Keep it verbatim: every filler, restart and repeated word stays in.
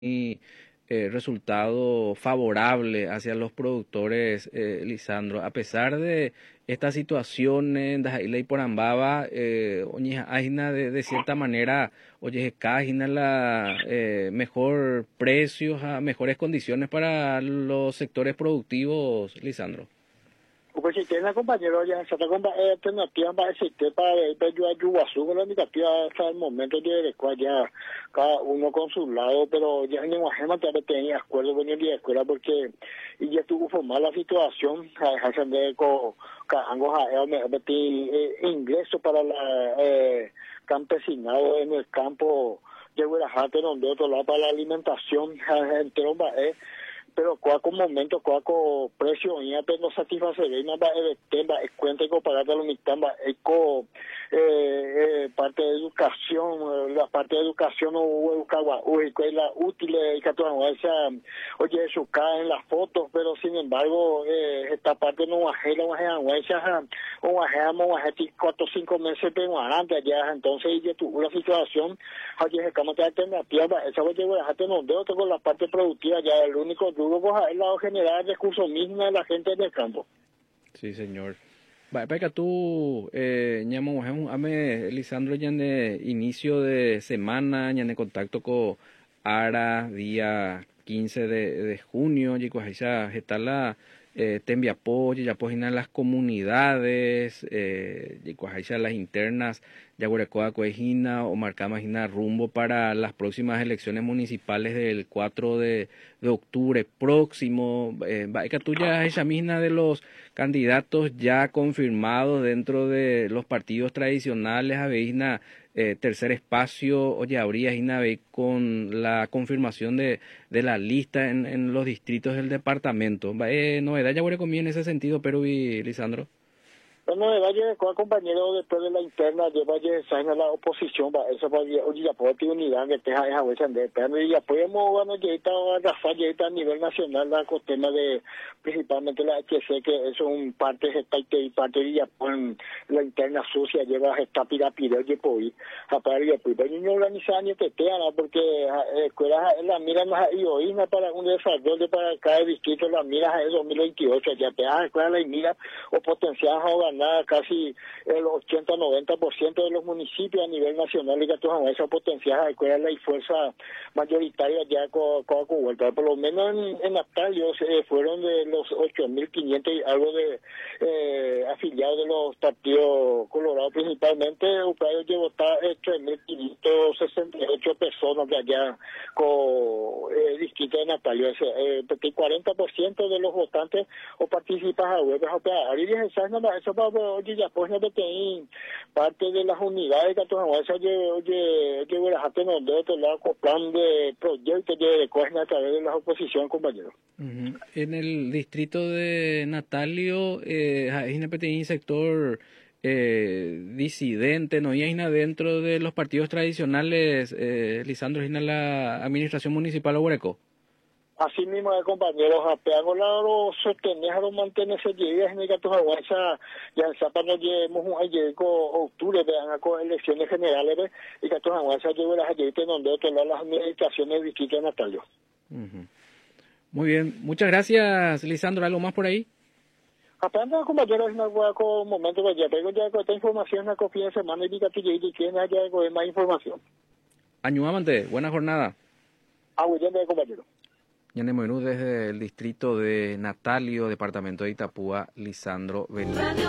y eh, resultado favorable hacia los productores, eh, Lisandro. A pesar de esta situación en Dajaila y Porambaba, eh, oñe, aina de, de cierta manera, oye, cágina la eh, mejor precios, a mejores condiciones para los sectores productivos, Lisandro. Pues si tiene compañero ya se está con alternativa para existe para yo ayuda su con la indicativa hasta el momento de después ya cada uno con su lado, pero ya ni más gente ya tenía acuerdo con el día de escuela porque y ya tuvo formar la situación dejarse de con cango a me metí ingreso para la eh, campesinado en el campo de Guadalajara donde otro lado para la alimentación entero eh pero cuaco momento cuaco precio y apenas no satisface y no va a tema es cuenta que pagar de la mitad va eco eh, eh, parte de educación la parte de educación o educagua uy que es la útil y que toda esa oye eso cae en las fotos pero sin embargo eh, esta parte no ajena o ajena o esa o ajena o ajena cuatro cinco meses pero adelante ya entonces ya tu la situación oye es como te alternativa esa voy a llevar no veo con la parte productiva ya el único luego el lado general recursos mismos de la gente del campo. Sí, señor. Para que tú, eh, ñamo, ame, Lisandro, ya de inicio de semana, ya de contacto con Ara, día quince de, de junio, y pues ya está la eh, tembia apoyo, ya pues las comunidades, eh, y pues ya las internas, ya guarecoa coejina o marcama rumbo para las próximas elecciones municipales del cuatro de octubre próximo. Eh, que tú ya esa misma de los candidatos ya confirmados dentro de los partidos tradicionales, aveisna eh, tercer espacio, oye, habría Inave con la confirmación de, de la lista en, en los distritos del departamento. Eh, novedad ya huele conmigo en ese sentido, Perú y Lisandro. Bueno, de Valle, con compañero después de la interna, de Valle, saben la oposición, va, eso va, oye, ya puedo tener unidad, que te deja huecha de pero ya podemos, bueno, ya está, Rafa, ya está a nivel nacional, la con tema de, principalmente la H C, que eso es un parte, y parte de Japón, la interna sucia, lleva esta pirapira, que puedo ir, a parar y pues, pero no organizar ni te tean, porque escuelas, la mira más, y hoy, para un desarrollo para cada distrito, la mira es dos mil veintiocho, ya te das, escuela, la mira, o potencial, a ganar casi el ochenta noventa por ciento de los municipios a nivel nacional y que todas esas potencias escuelas y fuerza mayoritaria ya con vuelta por lo menos en, en Natalio eh, fueron de los ocho mil quinientos y algo de eh, afiliados de los partidos colorados principalmente Ucrania llevó tres mil quinientos sesenta y ocho personas de allá con el eh, distrito de Natalio ese, eh, porque cuarenta por ciento de los votantes o participan a web eso oye, ya pues no te tenéis parte de las unidades que todas esas, oye, oye, oye, Guadalajara no de otro lado con plan de proyectos de cogen a través de la oposición, compañeros. Uh-huh. En el distrito de Natalio, eh, hay un sector eh, disidente, no y hay dentro de los partidos tradicionales, eh, Lisandro, ¿es la administración municipal o Huereco? Así mismo, compañeros, apeago lado sostener a mantenerse llegas en el gato jaguasa, ya en Zapa no llevemos un ayer con octubre, vean con elecciones generales, y gato jaguasa llevo las ayer donde otro lado las administraciones del distrito de Natalio. Uh-huh. Muy bien, muchas gracias, Lisandro. ¿Algo más por ahí? Apenas, compañeros, en algún momento, ya tengo ya esta información, a fin de semana, y diga que ya tiene ya más información. Añuamante, buena jornada. Ah, muy bien, compañero. Yane Moirú desde el distrito de Natalio, departamento de Itapúa, Lisandro Benítez.